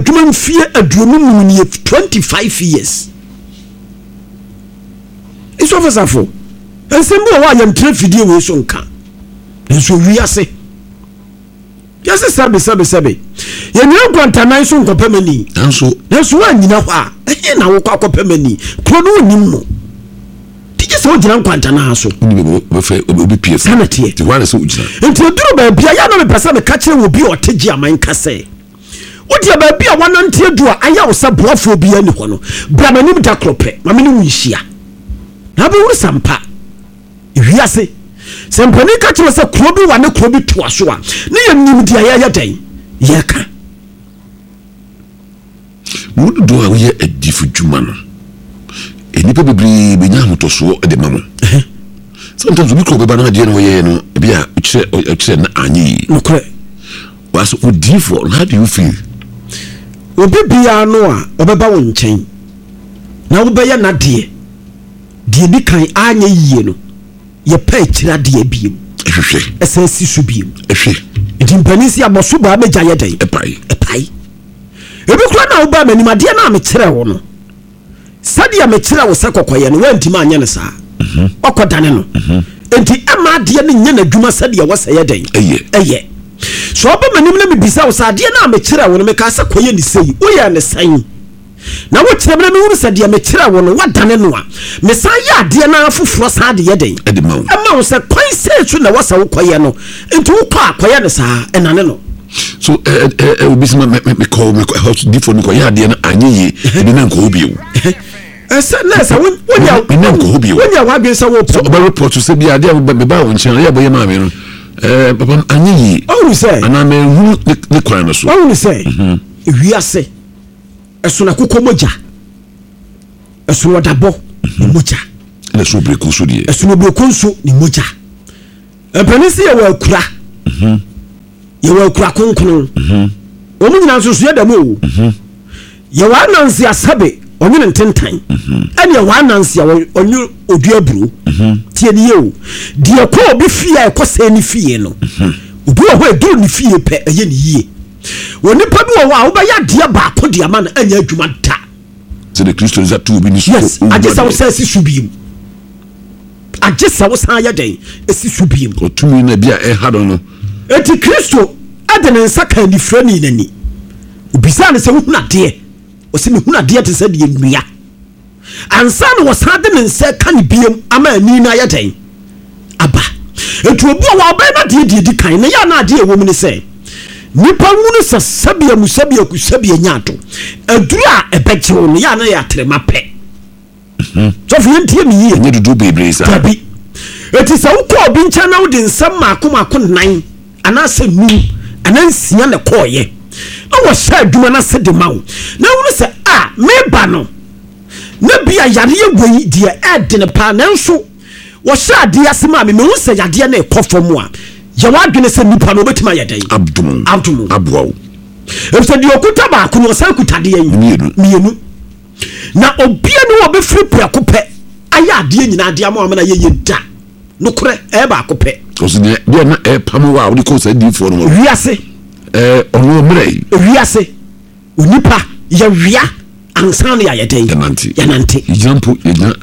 dwuma mfie aduonu mu ne 25 years iso fasafo ensembo wa ya ntre fidie we so nka enso wiase yase sabe ye nyan kwantanan so nkopamani enso wa nyina hɔ a na wo kwakopamani krono nimmo tije so gyina nkwantana so obi pie sanate ti wane so gyina enti oduro ba bia ya no me pesa me ka kire wo bi oteji aman kase wodi ba bia wanante adu a aya wo sa boafo bia ni hɔ no bra manim da krope ma me ni wunhia na be wuri sampa wiase sempani ka kire se krobi wane krobi toa so a ne yamnim dia ya dan ye ka mudu do a ye adifu dwuma no enipa bebri benya hotoso de mamo sometimes we ko beba na de no ye no bia ukire na anyi no kre was odifo how do you feel obi bia no a obeba wo nchen na wo be ya na de di kan anya yie no ye pa akira de abiem ehwehwe esa si so biem ehwe edimpanisi aboso ba meja ye den epai ebi kura na wo ba manimade na me kire wo no sadia me kire wo se kokoye no wantima anya ne saa okodane no enti ama de ne nya na dwuma sadia wo se ye den eye so oba manim na me bisa wo sadia na me kire wo no me ka se koye ni sei wo ye ne san na wo kire me wuru sadia me kire wo no wadane no a me san ya de na afufuro sa de ye den ama wo se kwan se na wo sa wo koye no enti wo kwa koye ne saa enane no so obisma me call me house different ko ya de na anyi de na nko obi esa na esa wonya wa gbe sa wo so oba report to say bia de be ba won chen ya boye ma me no papa anyi oh say ana me hu ne kwan no so oh say wiase eso na kokomoja eso wadabo ni moja na so breku so de eso no breku so ni moja epanisi ya wa kura ye wa kura konkon omu nyina so so ya damo ye wa nansi asabe onye ntentan ene wa nansi onye oduaburu tie ne ye de ko obi fie e kose ni fie no obi ho edu ni fie pe eye ni yie woni pa bi wo wa wo ba ya de ba ko de ama na anya adwuma da so the Christian is that to be so yes agesa wo say si subim agesa wo san ya den esi subim otumi na bia e ha do no eti Kristo adene nsaka ni frani nani obisa ne se wo huna de o se me huna de te se de nnua ansa no wosan de nsa kan biem ama ani na ya den aba etu obi wa ba na de di kan na ya na de ewo mu ne se nipa wunu sa sabia musabia ku sabia nyato adura ebeche wo no ya na ya trema pe so fi ntie mi yie nye dudu bebre sa tabi eti sa wo ko obi ncha na wo de nsam mako nan anase nu anansia ne koye na wo sha adwuma na se de mawo na wunu se me ba no na bia yare egoi de ed ne pa na nso wo sha de asema me hu se yade na ekofom a ya wadwene se nipa no betima yeden abdum abwo efse de okuta ba ko no sa kuta de yin mienu na obia no obefiri prakope aya de nyina de ama na ye da no kore e ba kope so de na e pam wa wo ko sa di fo no wiase ono mrei wiase onipa ya wia ansan ya yeden yanante example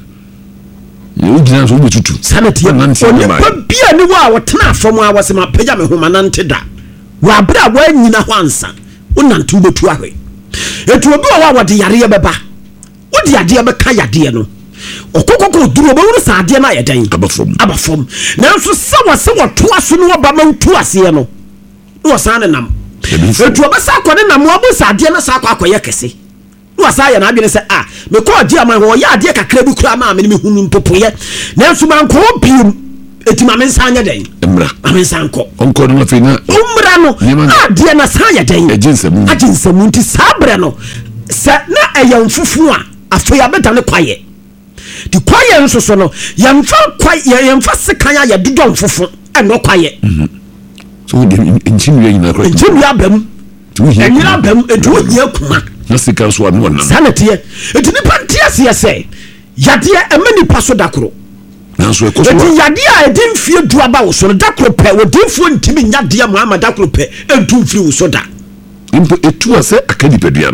you gina so betutu sanati onipa bia ni wa wotena afom a wasema pagya me homa nante da wa bra wa nyina ho ansa wonante betu ahwe etu obi wa wode yare ye beba wode ade be ka yade no okokoko duro be wuru sa ade na yeden abafom na nso se woto aso no ba ma ntu ase no wo san ne nam etu obasa akode nam wo bo sa ade na sa akwa kese wasa ya na adwene se me ko adi ama ho ya ade kakra bi kura ma me me hunu mpopoye na nso man ko bium etima me nsanya den emra amensan ko onko no fe na umra no ade na sanya den ajinsam nti sabre no se na eya mfufu a afa ya beta ne kwaye di kwaye nso so no yemfa kwaye yemfa sekan ya dodo mfufu eno kwaye so de enchimya nyina kwa enchimya bam enyina bam edu hia kuma na sika so anu na sanete eti nipa ntia se yade emani paso dakoro na so ekoso eti yade a edin fie duaba wo so dakoro pe wo dinfo ntimi nyade Muhammad dakoro pe edun fie wo so da impo etu ase akadi pedua